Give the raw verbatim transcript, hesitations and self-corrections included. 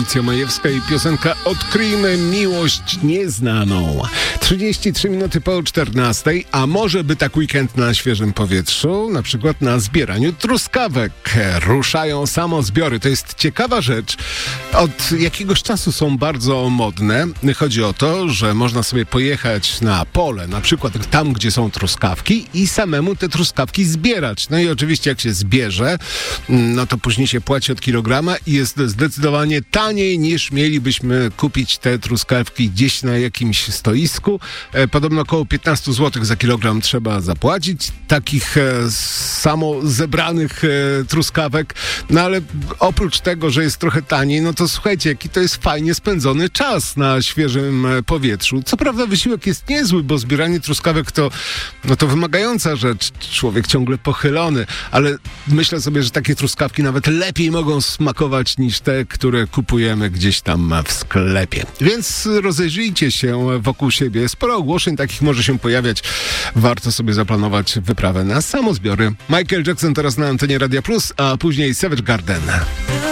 Alicja Majewska i piosenka Odkryjmy miłość nieznaną. trzydzieści trzy minuty po czternastej, a może by tak weekend na świeżym powietrzu, na przykład na zbieraniu truskawek. Ruszają samozbiory. To jest ciekawa rzecz. Od jakiegoś czasu są bardzo modne. Chodzi o to, że można sobie pojechać na pole, na przykład tam, gdzie są truskawki i samemu te truskawki zbierać. No i oczywiście jak się zbierze, no to później się płaci od kilograma i jest zdecydowanie taniej niż mielibyśmy kupić te truskawki gdzieś na jakimś stoisku. E, podobno około piętnaście złotych za kilogram trzeba zapłacić takich e, samo zebranych e, truskawek. No ale oprócz tego, że jest trochę taniej, no to słuchajcie, jaki to jest fajnie spędzony czas na świeżym e, powietrzu. Co prawda wysiłek jest niezły, bo zbieranie truskawek to, no to wymagająca rzecz. Człowiek ciągle pochylony, ale myślę sobie, że takie truskawki nawet lepiej mogą smakować niż te, które kupujemy gdzieś tam w sklepie. Więc rozejrzyjcie się wokół siebie. Sporo ogłoszeń takich może się pojawiać. Warto sobie zaplanować wyprawę na samozbiory. Michael Jackson teraz na antenie Radia Plus, a później Savage Garden.